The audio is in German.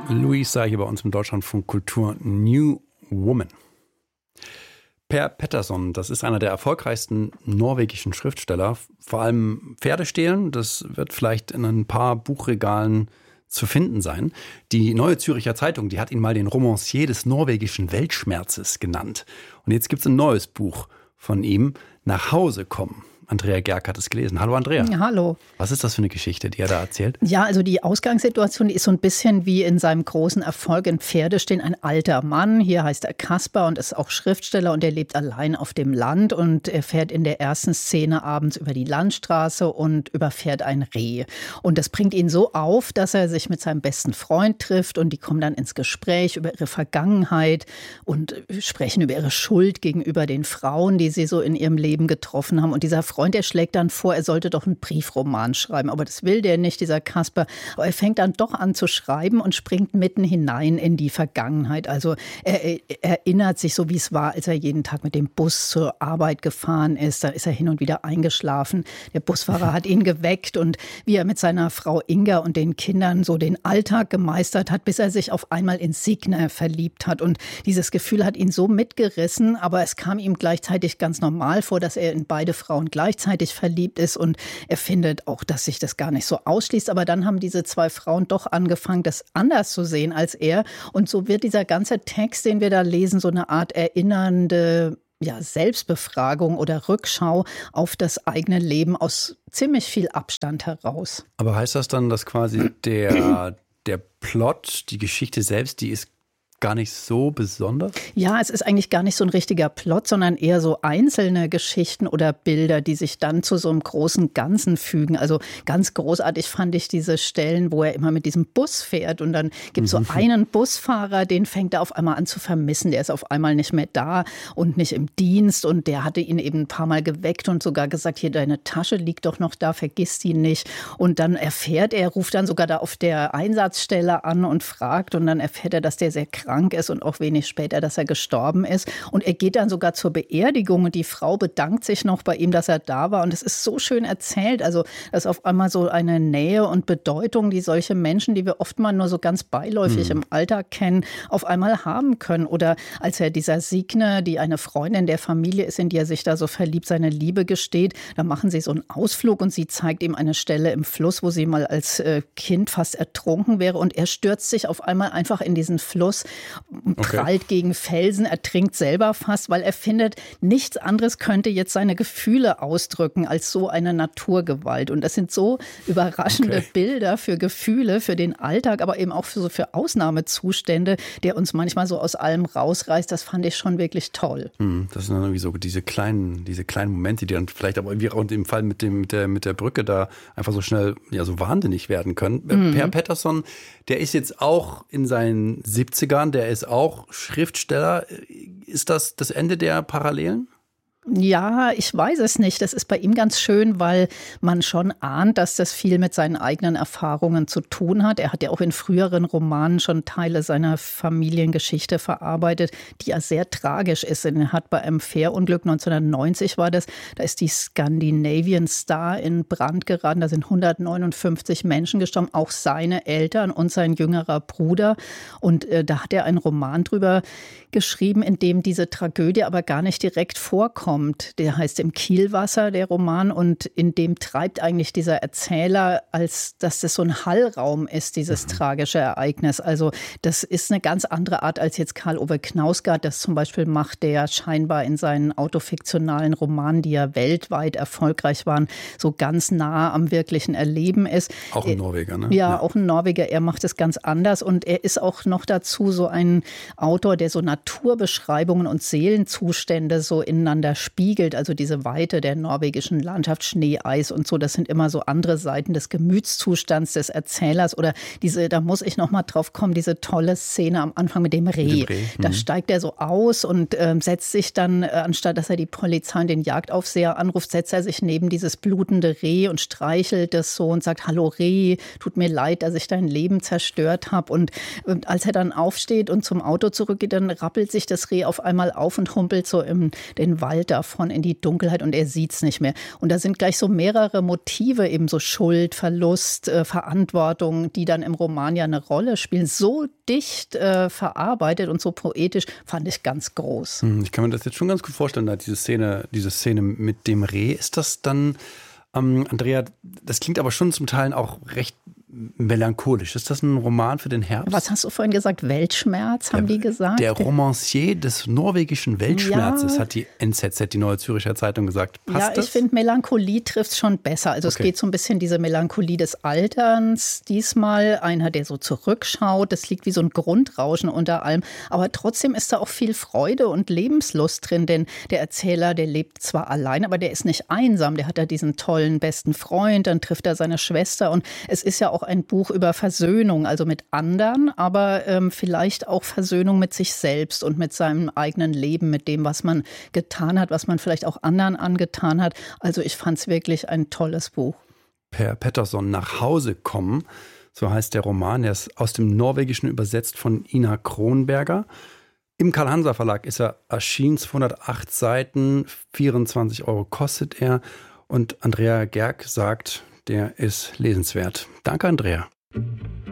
Luisa hier bei uns im Deutschlandfunk Kultur New Woman. Per Pettersson, das ist einer der erfolgreichsten norwegischen Schriftsteller. Vor allem Pferdestehlen, das wird vielleicht in ein paar Buchregalen zu finden sein. Die Neue Zürcher Zeitung, die hat ihn mal den Romancier des norwegischen Weltschmerzes genannt. Und jetzt gibt es ein neues Buch von ihm, Nach Hause kommen. Andrea Gerg hat es gelesen. Hallo Andrea. Ja, hallo. Was ist das für eine Geschichte, die er da erzählt? Ja, also die Ausgangssituation, die ist so ein bisschen wie in seinem großen Erfolg in Pferdestehlen. Ein alter Mann, hier heißt er Kaspar und ist auch Schriftsteller und er lebt allein auf dem Land und er fährt in der ersten Szene abends über die Landstraße und überfährt ein Reh. Und das bringt ihn so auf, dass er sich mit seinem besten Freund trifft und die kommen dann ins Gespräch über ihre Vergangenheit und sprechen über ihre Schuld gegenüber den Frauen, die sie so in ihrem Leben getroffen haben. Und dieser Freund, der schlägt dann vor, er sollte doch einen Briefroman schreiben. Aber das will der nicht, dieser Kaspar. Aber er fängt dann doch an zu schreiben und springt mitten hinein in die Vergangenheit. Also er erinnert sich so, wie es war, als er jeden Tag mit dem Bus zur Arbeit gefahren ist. Da ist er hin und wieder eingeschlafen. Der Busfahrer hat ihn geweckt und wie er mit seiner Frau Inga und den Kindern so den Alltag gemeistert hat, bis er sich auf einmal in Signe verliebt hat. Und dieses Gefühl hat ihn so mitgerissen, aber es kam ihm gleichzeitig ganz normal vor, dass er in beide Frauen gleichzeitig verliebt ist und er findet auch, dass sich das gar nicht so ausschließt. Aber dann haben diese zwei Frauen doch angefangen, das anders zu sehen als er. Und so wird dieser ganze Text, den wir da lesen, so eine Art erinnernde Selbstbefragung oder Rückschau auf das eigene Leben aus ziemlich viel Abstand heraus. Aber heißt das dann, dass quasi der Plot, die Geschichte selbst, die ist gar nicht so besonders? Ja, es ist eigentlich gar nicht so ein richtiger Plot, sondern eher so einzelne Geschichten oder Bilder, die sich dann zu so einem großen Ganzen fügen. Also ganz großartig fand ich diese Stellen, wo er immer mit diesem Bus fährt und dann gibt es so einen Busfahrer, den fängt er auf einmal an zu vermissen. Der ist auf einmal nicht mehr da und nicht im Dienst und der hatte ihn eben ein paar Mal geweckt und sogar gesagt, hier, deine Tasche liegt doch noch da, vergiss die nicht. Und dann ruft dann sogar da auf der Einsatzstelle an und fragt und dann erfährt er, dass der sehr krank ist und auch wenig später, dass er gestorben ist. Und er geht dann sogar zur Beerdigung und die Frau bedankt sich noch bei ihm, dass er da war. Und es ist so schön erzählt. Also das ist auf einmal so eine Nähe und Bedeutung, die solche Menschen, die wir oft mal nur so ganz beiläufig im Alltag kennen, auf einmal haben können. Oder als er dieser Signe, die eine Freundin der Familie ist, in die er sich da so verliebt, seine Liebe gesteht, da machen sie so einen Ausflug und sie zeigt ihm eine Stelle im Fluss, wo sie mal als Kind fast ertrunken wäre. Und er stürzt sich auf einmal einfach in diesen Fluss, prallt gegen Felsen, ertrinkt selber fast, weil er findet, nichts anderes könnte jetzt seine Gefühle ausdrücken als so eine Naturgewalt. Und das sind so überraschende Bilder für Gefühle, für den Alltag, aber eben auch für Ausnahmezustände, der uns manchmal so aus allem rausreißt. Das fand ich schon wirklich toll. Das sind dann irgendwie so diese kleinen Momente, die dann vielleicht aber irgendwie auch im Fall mit der Brücke da einfach so schnell so wahnsinnig werden können. Per Pettersson, der ist jetzt auch in seinen 70ern, der ist auch Schriftsteller. Ist das das Ende der Parallelen? Ja, ich weiß es nicht. Das ist bei ihm ganz schön, weil man schon ahnt, dass das viel mit seinen eigenen Erfahrungen zu tun hat. Er hat ja auch in früheren Romanen schon Teile seiner Familiengeschichte verarbeitet, die ja sehr tragisch ist. Er hat bei einem Fährunglück 1990 war das, da ist die Scandinavian Star in Brand geraten. Da sind 159 Menschen gestorben, auch seine Eltern und sein jüngerer Bruder. Und da hat er einen Roman drüber geschrieben, in dem diese Tragödie aber gar nicht direkt vorkommt. Der heißt Im Kielwasser, der Roman, und in dem treibt eigentlich dieser Erzähler, als dass das so ein Hallraum ist, dieses tragische Ereignis. Also das ist eine ganz andere Art als jetzt Karl Ove Knausgard das zum Beispiel macht, der scheinbar in seinen autofiktionalen Romanen, die ja weltweit erfolgreich waren, so ganz nah am wirklichen Erleben ist. Auch ein Norweger, ne? Ja, auch ein Norweger. Er macht es ganz anders und er ist auch noch dazu so ein Autor, der so Naturbeschreibungen und Seelenzustände so ineinander spiegelt, also diese Weite der norwegischen Landschaft, Schnee, Eis und so, das sind immer so andere Seiten des Gemütszustands des Erzählers oder da muss ich noch mal drauf kommen, diese tolle Szene am Anfang mit dem Reh. Da steigt er so aus und setzt sich dann, anstatt dass er die Polizei und den Jagdaufseher anruft, setzt er sich neben dieses blutende Reh und streichelt es so und sagt, hallo Reh, tut mir leid, dass ich dein Leben zerstört habe. Und als er dann aufsteht und zum Auto zurückgeht, dann rappelt sich das Reh auf einmal auf und humpelt so in den Wald davon in die Dunkelheit und er sieht es nicht mehr. Und da sind gleich so mehrere Motive, eben so Schuld, Verlust, Verantwortung, die dann im Roman ja eine Rolle spielen. So dicht verarbeitet und so poetisch, fand ich ganz groß. Ich kann mir das jetzt schon ganz gut vorstellen, da diese Szene mit dem Reh. Ist das dann, Andrea, das klingt aber schon zum Teil auch recht melancholisch. Ist das ein Roman für den Herbst? Was hast du vorhin gesagt? Weltschmerz, haben die gesagt? Der Romancier des norwegischen Weltschmerzes, hat die NZZ, die Neue Zürcher Zeitung, gesagt. Passt das? Ich finde, Melancholie trifft es schon besser. Also es geht so ein bisschen diese Melancholie des Alterns. Diesmal einer, der so zurückschaut. Das liegt wie so ein Grundrauschen unter allem. Aber trotzdem ist da auch viel Freude und Lebenslust drin. Denn der Erzähler, der lebt zwar allein, aber der ist nicht einsam. Der hat da diesen tollen besten Freund. Dann trifft er seine Schwester. Und es ist ja auch ein Buch über Versöhnung, also mit anderen, aber vielleicht auch Versöhnung mit sich selbst und mit seinem eigenen Leben, mit dem, was man getan hat, was man vielleicht auch anderen angetan hat. Also ich fand es wirklich ein tolles Buch. Per Pettersson, Nach Hause kommen, so heißt der Roman. Er ist aus dem Norwegischen übersetzt von Ina Kronberger. Im Carl-Hanser Verlag ist er erschienen, 208 Seiten, 24 € kostet er. Und Andrea Gerg sagt, der ist lesenswert. Danke, Andrea.